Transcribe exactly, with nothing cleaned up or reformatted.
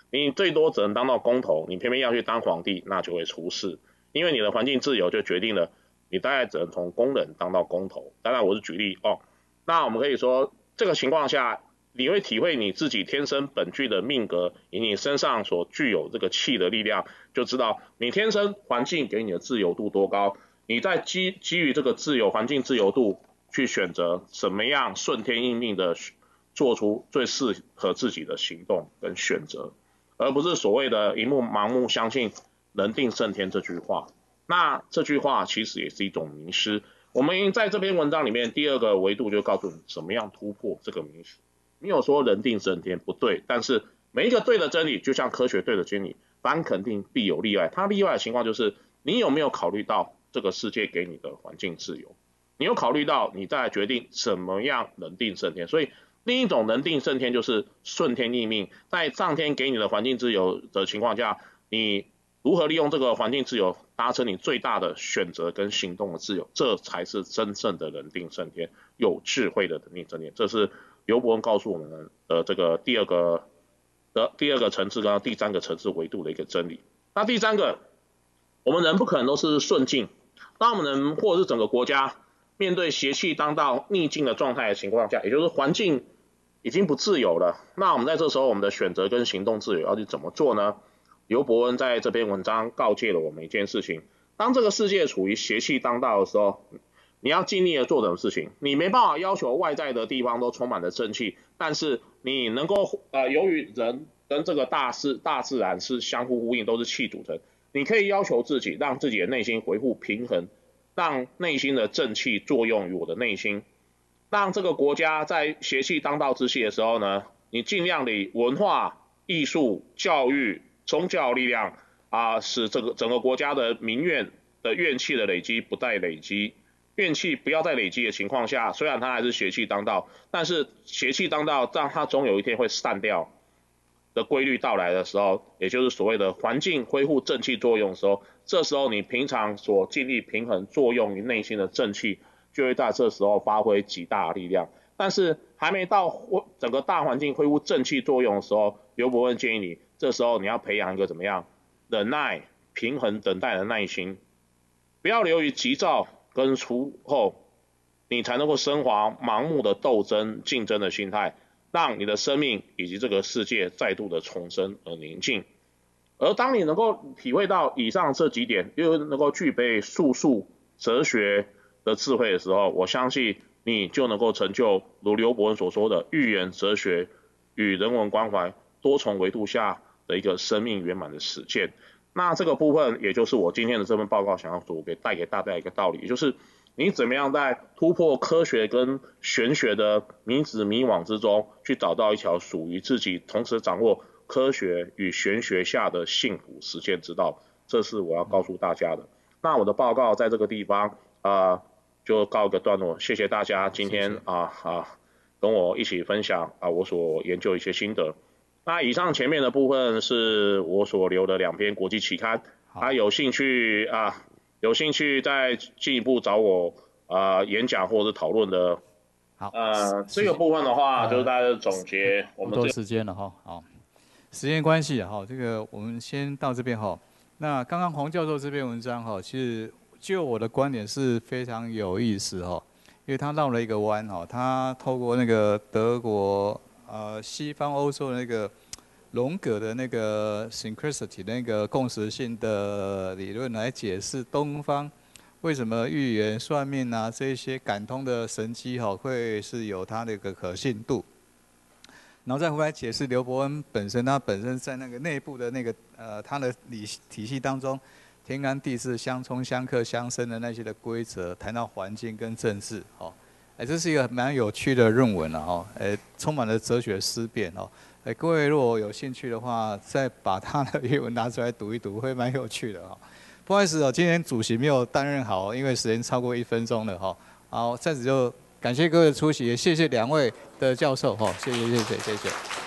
你最多只能当到公头，你偏偏要去当皇帝，那就会出事，因为你的环境自由就决定了你大概只能从工人当到公头。当然我是举例哦，那我们可以说这个情况下，你会体会你自己天生本具的命格，以你身上所具有这个气的力量，就知道你天生环境给你的自由度多高，你在基基于这个自由环境自由度去选择什么样顺天应命的做出最适合自己的行动跟选择，而不是所谓的一目盲目相信人定胜天这句话。那这句话其实也是一种迷失。我们在这篇文章里面第二个维度就告诉你怎么样突破这个迷失。没有说人定胜天不对，但是每一个对的真理，就像科学对的真理，凡肯定必有例外。它例外的情况就是你有没有考虑到这个世界给你的环境自由，你有考虑到你再决定怎么样人定胜天。所以另一种人定胜天就是顺天逆命，在上天给你的环境自由的情况下，你如何利用这个环境自由达成你最大的选择跟行动的自由，这才是真正的人定胜天，有智慧的人定胜天。这是刘伯温告诉我们的这个第二个的第二个层次跟第三个层次维度的一个真理。那第三个，我们人不可能都是顺境，当我们人或者是整个国家面对邪气当道逆境的状态的情况下，也就是环境已经不自由了，那我们在这时候我们的选择跟行动自由要去怎么做呢？刘伯温在这篇文章告诫了我们一件事情，当这个世界处于邪气当道的时候，你要尽力的做什么事情？你没办法要求外在的地方都充满了正气，但是你能够呃，由于人跟这个大自大自然是相互呼应，都是气组成，你可以要求自己，让自己的内心恢复平衡，让内心的正气作用于我的内心，让这个国家在邪气当道之气的时候呢，你尽量的文化、艺术、教育、宗教力量啊，使这个整个国家的民怨的怨气的累积不再累积。怨气不要再累积的情况下，虽然它还是邪气当道，但是邪气当道让它总有一天会散掉的规律到来的时候，也就是所谓的环境恢复正气作用的时候，这时候你平常所尽力平衡作用于内心的正气，就会在这时候发挥极大的力量。但是还没到整个大环境恢复正气作用的时候，刘伯温建议你，这时候你要培养一个怎么样忍耐、平衡、等待的耐心，不要流于急躁跟出后，你才能够升华盲目的斗争、竞争的心态，让你的生命以及这个世界再度的重生而宁静。而当你能够体会到以上这几点，又能够具备术数、哲学的智慧的时候，我相信你就能够成就如刘伯温所说的寓言、哲学与人文关怀多重维度下的一个生命圆满的实践。那这个部分也就是我今天的这份报告想要所给带给大家一个道理，也就是你怎么样在突破科学跟玄学的迷子迷惘之中，去找到一条属于自己，同时掌握科学与玄学下的幸福实践之道，这是我要告诉大家的。那我的报告在这个地方啊、呃、就告一个段落，谢谢大家今天啊啊跟我一起分享啊我所研究一些心得。那以上前面的部分是我所留的两篇国际期刊，啊有兴趣啊有兴趣再进一步找我啊、呃、演讲或者讨论的， 好， 呃这个部分的话、 呃、 就是大家总结我们这不多时间了哈，好，时间关系哈，这个我们先到这边哈。那刚刚黄教授这篇文章哈，其实就我的观点是非常有意思哈，因为他绕了一个弯哈，他透过那个德国呃西方欧洲的那个荣格的那个 synchronicity 那个共识性的理论来解释东方为什么预言、算命啊这些感通的神迹哈会是有它的一个可信度。然后再回来解释刘伯温本身，他本身在那个内部的那个呃他的理体系当中，天干地支相冲相克相生的那些的规则，谈到环境跟政治，哦，哎，这是一个蛮有趣的论文了哦，哎，充满了哲学思辨哦，哎，各位如果有兴趣的话，再把他的原文拿出来读一读，会蛮有趣的哦。不好意思哦，今天主席没有担任好，因为时间超过一分钟了哈。好，在此就感谢各位的出席，也谢谢两位的教授哈，谢谢谢谢谢谢。